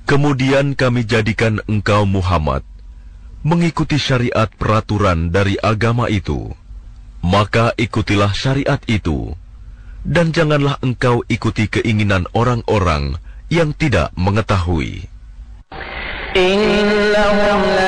Kemudian kami jadikan engkau Muhammad mengikuti syariat peraturan dari agama itu. Maka ikutilah syariat itu, dan janganlah engkau ikuti keinginan orang-orang yang tidak mengetahui. Innahum